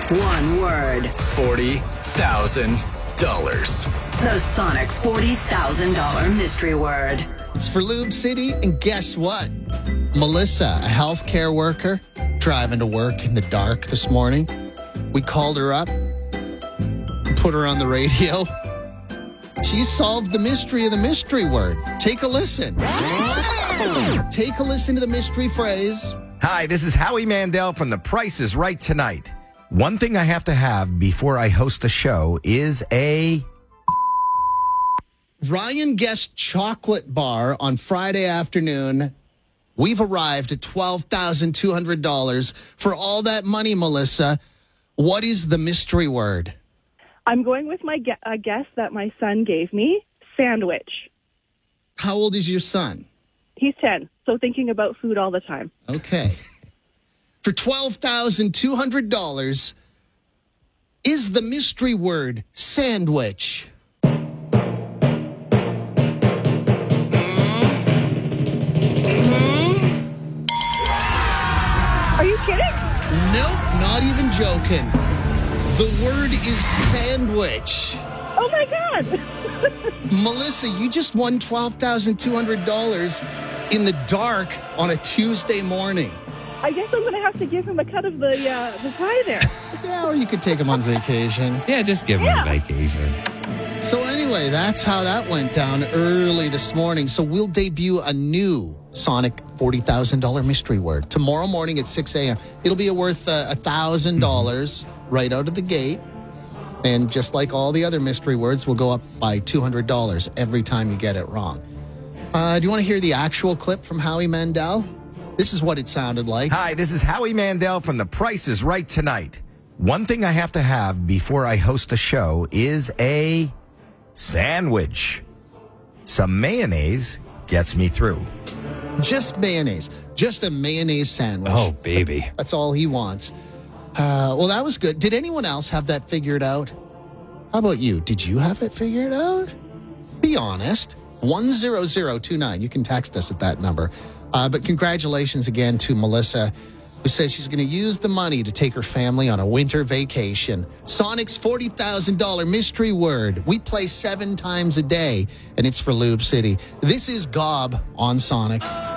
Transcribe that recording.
One word. $40,000. The Sonic $40,000 mystery word. It's for Lube City, and guess what? Melissa, a healthcare worker, driving to work in the dark this morning. We called her up, put her on the radio. She solved the mystery of the mystery word. Take a listen. Take a listen to the mystery phrase. Hi, this is Howie Mandel from The Price is Right Tonight. One thing I have to have before I host the show is a... Ryan guessed chocolate bar on Friday afternoon. We've arrived at $12,200. For all that money, Melissa, what is the mystery word? I'm going with my guess that my son gave me, sandwich. How old is your son? He's 10, so thinking about food all the time. Okay. For $12,200, is the mystery word sandwich? Are you kidding? Nope, not even joking. The word is sandwich. Oh, my God. Melissa, you just won $12,200 in the dark on a Tuesday morning. I guess I'm going to have to give him a cut of the pie there. Yeah, or you could take him on vacation. Yeah, just give him a vacation. So anyway, that's how that went down early this morning. So we'll debut a new Sonic $40,000 mystery word tomorrow morning at 6 a.m. It'll be worth $1,000 right out of the gate. And just like all the other mystery words, will go up by $200 every time you get it wrong. Do you want to hear the actual clip from Howie Mandel? This is what it sounded like. Hi, this is Howie Mandel from The Price is Right Tonight. One thing I have to have before I host the show is a sandwich. Some mayonnaise gets me through. Just mayonnaise. Just a mayonnaise sandwich. Oh, baby. That's all he wants. Well, that was good. Did anyone else have that figured out? How about you? Did you have it figured out? Be honest. 10029. You can text us at that number. But congratulations again to Melissa, who says she's going to use the money to take her family on a winter vacation. Sonic's $40,000 mystery word. We play 7 times a day, and it's for Lube City. This is Gob on Sonic.